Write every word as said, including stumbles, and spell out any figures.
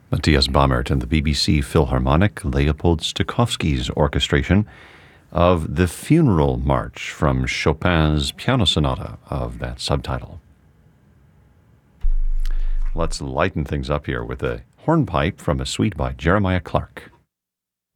Matthias Baumert and the B B C Philharmonic, Leopold Stokowski's orchestration of the Funeral March from Chopin's Piano Sonata of that subtitle. Let's lighten things up here with a hornpipe from a suite by Jeremiah Clark.